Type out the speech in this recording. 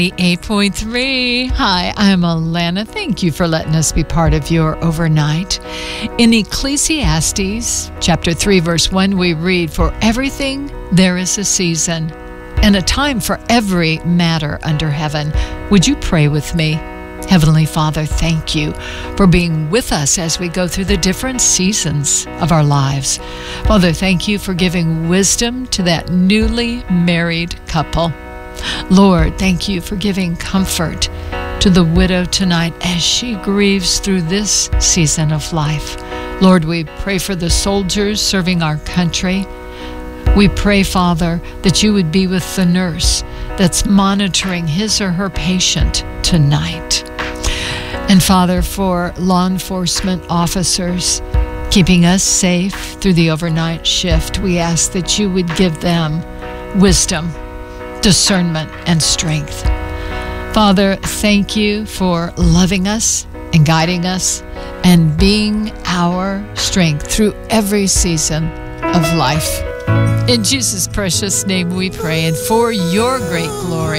8.3. Hi, I'm Alana. Thank you for letting us be part of your overnight. In Ecclesiastes chapter 3, verse 1, we read, "For everything there is a season, and a time for every matter under heaven." Would you pray with me? Heavenly Father, thank you for being with us as we go through the different seasons of our lives. Father, thank you for giving wisdom to that newly married couple. Lord, thank you for giving comfort to the widow tonight as she grieves through this season of life. Lord, we pray for the soldiers serving our country. We pray, Father, that you would be with the nurse that's monitoring his or her patient tonight. And Father, for law enforcement officers keeping us safe through the overnight shift, we ask that you would give them wisdom, discernment, and strength. Father, thank you for loving us and guiding us and being our strength through every season of life. In Jesus' precious name we pray, and for your great glory.